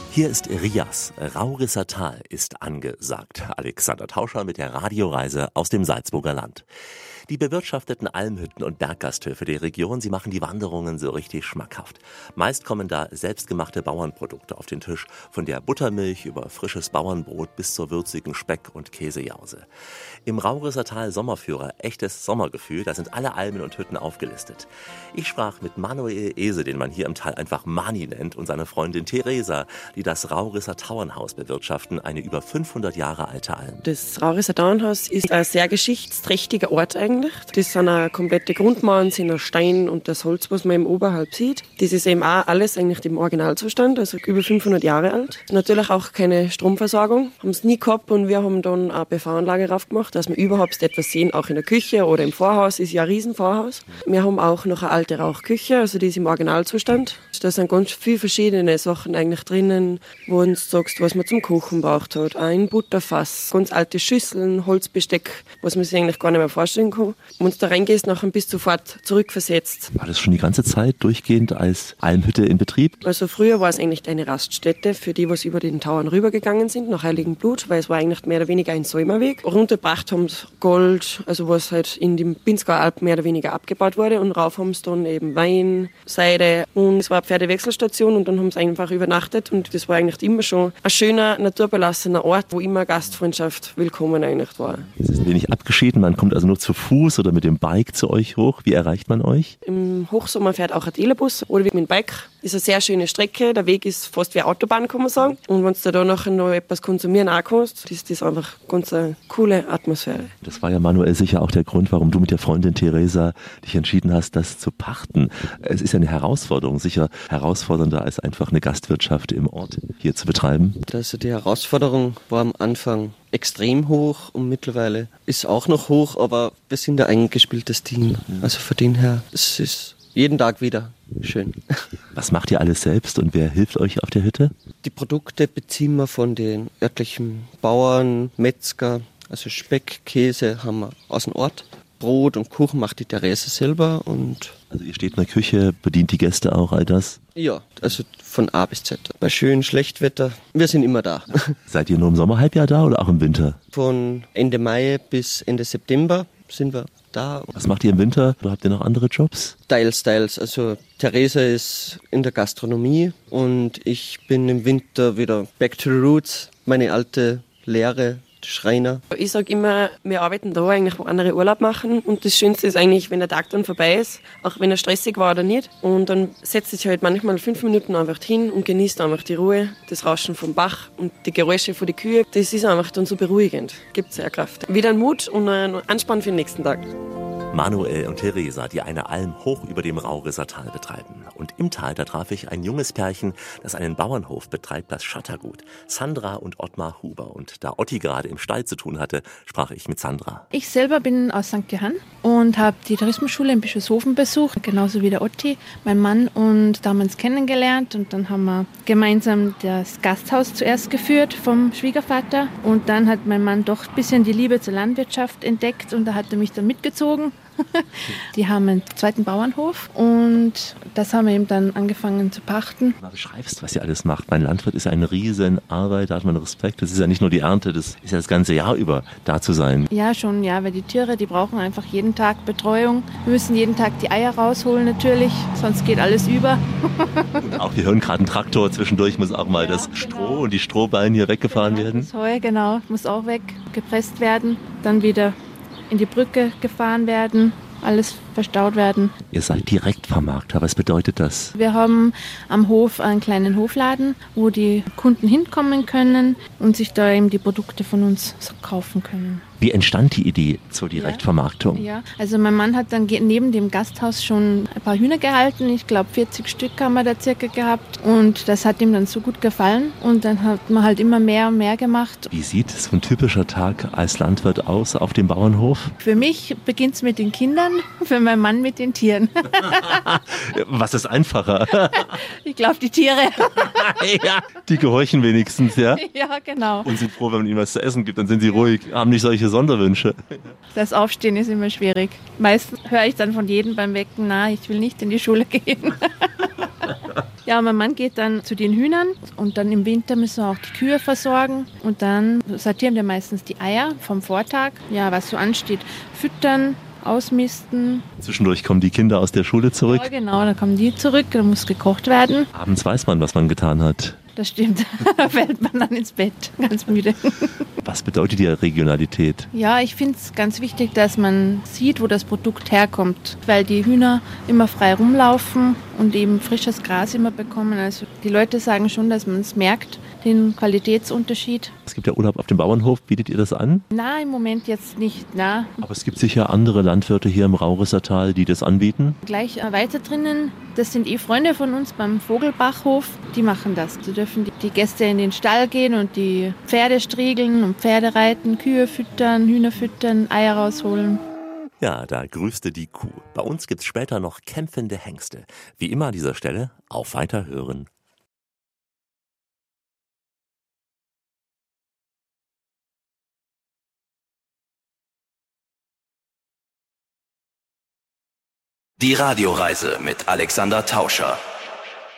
Hier ist Rias. Raurisser Tal ist angesagt. Alexander Tauscher mit der Radioreise aus dem Salzburger Land. Die bewirtschafteten Almhütten und Berggasthöfe der Region, sie machen die Wanderungen so richtig schmackhaft. Meist kommen da selbstgemachte Bauernprodukte auf den Tisch, von der Buttermilch über frisches Bauernbrot bis zur würzigen Speck- und Käsejause. Im Raurisser Tal Sommerführer, echtes Sommergefühl, da sind alle Almen und Hütten aufgelistet. Ich sprach mit Manuel Ese, den man hier im Tal einfach Mani nennt, und seiner Freundin Theresa, die das Raurisser Tauernhaus bewirtschaften, eine über 500 Jahre alte Alm. Das Raurisser Tauernhaus ist ein sehr geschichtsträchtiger Ort eigentlich. Das sind auch komplette Grundmauern, sind aus Stein und das Holz, was man im Oberhalb sieht. Das ist eben auch alles eigentlich im Originalzustand, also über 500 Jahre alt. Natürlich auch keine Stromversorgung, haben es nie gehabt, und wir haben dann eine PV-Anlage raufgemacht, dass wir überhaupt etwas sehen, auch in der Küche oder im Vorhaus, ist ja ein Riesenvorhaus. Wir haben auch noch eine alte Rauchküche, also die ist im Originalzustand. Da sind ganz viele verschiedene Sachen eigentlich drinnen, wo du sagst, was man zum Kochen braucht hat. Ein Butterfass, ganz alte Schüsseln, Holzbesteck, was man sich eigentlich gar nicht mehr vorstellen kann. Wenn du da reingehst, nachher bist du sofort zurückversetzt. War das schon die ganze Zeit durchgehend als Almhütte in Betrieb? Also früher war es eigentlich eine Raststätte für die, was über den Tauern rübergegangen sind, nach Heiligenblut, weil es war eigentlich mehr oder weniger ein Säumerweg. Runtergebracht haben sie Gold, also was halt in dem Pinzgauer Alp mehr oder weniger abgebaut wurde, und rauf haben sie dann eben Wein, Seide, und es war eine Pferdewechselstation, und dann haben sie einfach übernachtet, und das war eigentlich immer schon ein schöner, naturbelassener Ort, wo immer Gastfreundschaft willkommen eigentlich war. Es ist ein wenig abgeschieden, man kommt also nur zu Fuß oder mit dem Bike zu euch hoch. Wie erreicht man euch? Im Hochsommer fährt auch ein Telebus oder mit dem Bike. Ist eine sehr schöne Strecke, der Weg ist fast wie Autobahn, kann man sagen. Und wenn du da nachher noch etwas konsumieren auch kannst, ist das einfach ganz eine coole Atmosphäre. Das war ja, Manuel, sicher auch der Grund, warum du mit der Freundin Theresa dich entschieden hast, das zu pachten. Es ist ja eine Herausforderung, sicher herausfordernder als einfach eine Gastwirtschaft im Ort hier zu betreiben. Also die Herausforderung war am Anfang extrem hoch, und mittlerweile ist auch noch hoch, aber wir sind ein eingespieltes Team. Also von dem her, es ist jeden Tag wieder schön. Was macht ihr alles selbst und wer hilft euch auf der Hütte? Die Produkte beziehen wir von den örtlichen Bauern, Metzger, also Speck, Käse haben wir aus dem Ort. Brot und Kuchen macht die Therese selber. Und also ihr steht in der Küche, bedient die Gäste auch, all das? Ja, also von A bis Z. Bei schön, Schlechtwetter, wir sind immer da. Seid ihr nur im Sommerhalbjahr da oder auch im Winter? Von Ende Mai bis Ende September sind wir da. Was macht ihr im Winter? Oder habt ihr noch andere Jobs? Teils. Also Theresa ist in der Gastronomie und ich bin im Winter wieder back to the roots, meine alte Lehre. Schreiner. Ich sage immer, wir arbeiten da eigentlich, wo andere Urlaub machen, und das Schönste ist eigentlich, wenn der Tag dann vorbei ist, auch wenn er stressig war oder nicht, und dann setzt sich halt manchmal 5 Minuten einfach hin und genießt einfach die Ruhe, das Rauschen vom Bach und die Geräusche von den Kühen. Das ist einfach dann so beruhigend, gibt sehr Kraft. Wieder Mut und einen Anspann für den nächsten Tag. Manuel und Theresa, die eine Alm hoch über dem Raurisser Tal betreiben. Und im Tal, da traf ich ein junges Pärchen, das einen Bauernhof betreibt, das Schattergut. Sandra und Ottmar Huber. Und da Otti gerade im Stall zu tun hatte, sprach ich mit Sandra. Ich selber bin aus St. Johann und habe die Tourismusschule in Bischofshofen besucht, genauso wie der Otti, mein Mann, und da haben wir uns kennengelernt, und dann haben wir gemeinsam das Gasthaus zuerst geführt vom Schwiegervater, und dann hat mein Mann doch ein bisschen die Liebe zur Landwirtschaft entdeckt, und da hat er mich dann mitgezogen. Die haben einen zweiten Bauernhof, und das haben wir eben dann angefangen zu pachten. Du beschreibst, was ihr alles macht. Mein Landwirt ist eine riesen Arbeit, da hat man Respekt. Das ist ja nicht nur die Ernte, das ist ja das ganze Jahr über da zu sein. Ja, schon, ja, weil die Tiere, die brauchen einfach jeden Tag Betreuung. Wir müssen jeden Tag die Eier rausholen natürlich, sonst geht alles über. Und auch wir hören gerade einen Traktor, zwischendurch muss auch mal das Stroh und die Strohballen hier weggefahren werden. Das Heu, genau, muss auch weggepresst werden, dann wieder in die Brücke gefahren werden, alles verstaut werden. Ihr seid Direktvermarkter, was bedeutet das? Wir haben am Hof einen kleinen Hofladen, wo die Kunden hinkommen können und sich da eben die Produkte von uns kaufen können. Wie entstand die Idee zur Direktvermarktung? Ja, also mein Mann hat dann neben dem Gasthaus schon ein paar Hühner gehalten. Ich glaube 40 Stück haben wir da circa gehabt, und das hat ihm dann so gut gefallen, und dann hat man halt immer mehr und mehr gemacht. Wie sieht so ein typischer Tag als Landwirt aus auf dem Bauernhof? Für mich beginnt es mit den Kindern, für meinen Mann mit den Tieren. Was ist einfacher? Ich glaube die Tiere. Ja, die gehorchen wenigstens, ja? Ja, genau. Und sind froh, wenn man ihnen was zu essen gibt, dann sind sie ruhig, haben nicht solche Sonderwünsche. Das Aufstehen ist immer schwierig. Meistens höre ich dann von jedem beim Wecken, na, ich will nicht in die Schule gehen. Ja, mein Mann geht dann zu den Hühnern und dann im Winter müssen wir auch die Kühe versorgen und dann sortieren wir meistens die Eier vom Vortag, ja, was so ansteht, füttern, ausmisten. Zwischendurch kommen die Kinder aus der Schule zurück. Ja, genau, dann kommen die zurück, dann muss gekocht werden. Abends weiß man, was man getan hat. Das stimmt, da fällt man dann ins Bett, ganz müde. Was bedeutet die Regionalität? Ja, ich finde es ganz wichtig, dass man sieht, wo das Produkt herkommt, weil die Hühner immer frei rumlaufen und eben frisches Gras immer bekommen. Also die Leute sagen schon, dass man es merkt, den Qualitätsunterschied. Es gibt ja Urlaub auf dem Bauernhof. Bietet ihr das an? Na, im Moment jetzt nicht. Na. Aber es gibt sicher andere Landwirte hier im Raurissertal, die das anbieten. Gleich weiter drinnen, das sind Freunde von uns beim Vogelbachhof. Die machen das. Da dürfen die Gäste in den Stall gehen und die Pferde striegeln und Pferde reiten, Kühe füttern, Hühner füttern, Eier rausholen. Ja, da grüßte die Kuh. Bei uns gibt's später noch kämpfende Hengste. Wie immer an dieser Stelle, auf Weiterhören. Die Radioreise mit Alexander Tauscher.